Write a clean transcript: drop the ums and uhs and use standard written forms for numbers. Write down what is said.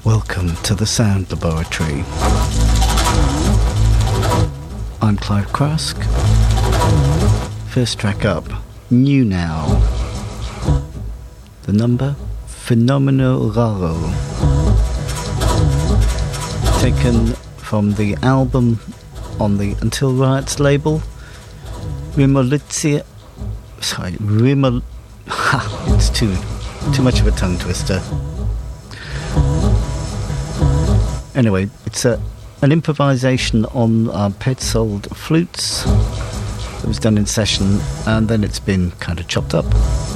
Welcome to the Sound Laboratory. I'm Clive Crask. First track up, New Now. The number, Fenomeno Raro. Taken from the album on the Until Riots label, Rimolizia. Sorry, it's too much of a tongue twister. Anyway, it's an improvisation on Petzold flutes that was done in session, and then it's been kind of chopped up.